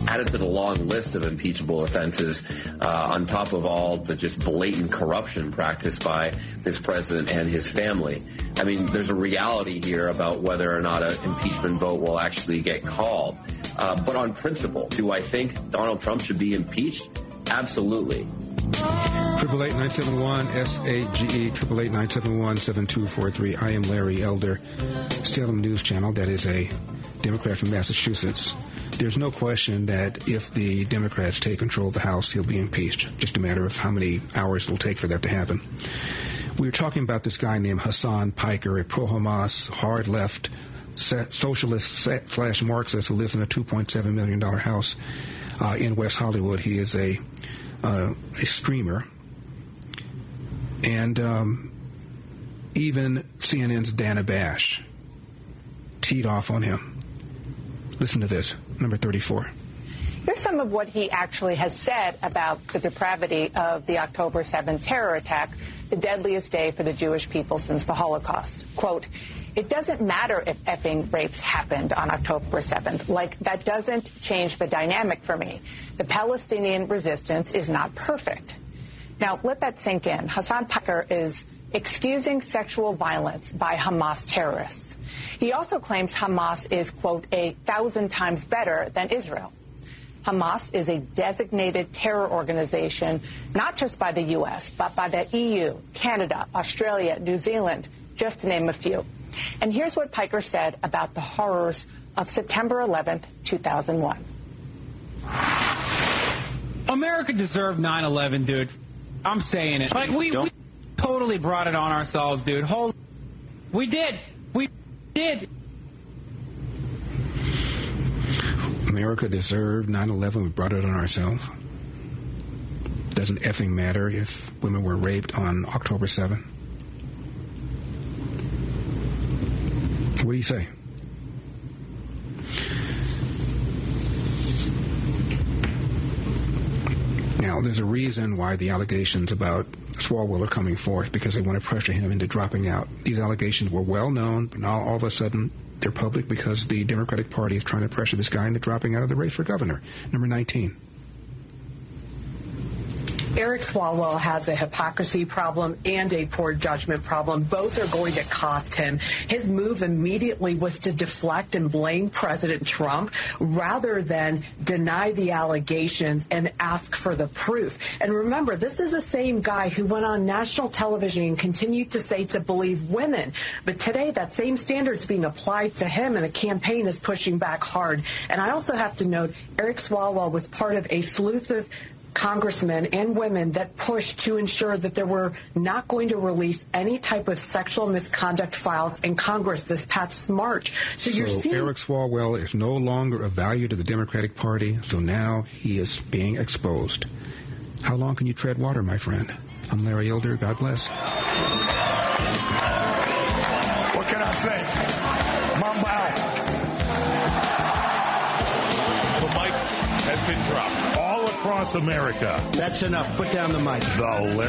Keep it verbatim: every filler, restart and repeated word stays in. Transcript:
added to the long list of impeachable offenses, uh, on top of all the just blatant corruption practiced by this president and his family. I mean, there's a reality here about whether or not an impeachment vote will actually get called. Uh, but on principle, do I think Donald Trump should be impeached? Absolutely. Triple eight nine seven one S A G E triple eight nine seven one seven two four three. I am Larry Elder, Salem News Channel. That is a Democrat from Massachusetts. There's no question that if the Democrats take control of the House, he'll be impeached. Just a matter of how many hours it'll take for that to happen. We were talking about this guy named Hassan Piker, a pro-Hamas, hard-left socialist slash Marxist who lives in a two point seven million dollars house uh, in West Hollywood. He is a uh, a streamer. And um, even C N N's Dana Bash teed off on him. Listen to this, number thirty-four. Here's some of what he actually has said about the depravity of the October seventh terror attack, the deadliest day for the Jewish people since the Holocaust. Quote, "It doesn't matter if effing rapes happened on October seventh. Like, that doesn't change the dynamic for me. The Palestinian resistance is not perfect." Now, let that sink in. Hassan Piker is excusing sexual violence by Hamas terrorists. He also claims Hamas is, quote, a thousand times better than Israel. Hamas is a designated terror organization, not just by the U S, but by the E U, Canada, Australia, New Zealand, just to name a few. And here's what Piker said about the horrors of September eleventh, two thousand one. America deserved nine eleven, dude. I'm saying it. Like, we, we totally brought it on ourselves, dude. Hold, we did. We did. America deserved nine eleven. We brought it on ourselves. Doesn't effing matter if women were raped on October seventh. What do you say? Now, there's a reason why the allegations about Swalwell are coming forth, because they want to pressure him into dropping out. These allegations were well known, but now all of a sudden they're public because the Democratic Party is trying to pressure this guy into dropping out of the race for governor. Number nineteen. Eric Swalwell has a hypocrisy problem and a poor judgment problem. Both are going to cost him. His move immediately was to deflect and blame President Trump rather than deny the allegations and ask for the proof. And remember, this is the same guy who went on national television and continued to say to believe women. But today, that same standard is being applied to him, and the campaign is pushing back hard. And I also have to note, Eric Swalwell was part of a slew of congressmen and women that pushed to ensure that there were not going to release any type of sexual misconduct files in Congress this past March. So, so you're seeing Eric Swalwell is no longer of value to the Democratic Party, so now he is being exposed. How long can you tread water, my friend? I'm Larry Elder. God bless. What can I say? Mamba out. The mic has been dropped all across America. That's enough. Put down the mic. The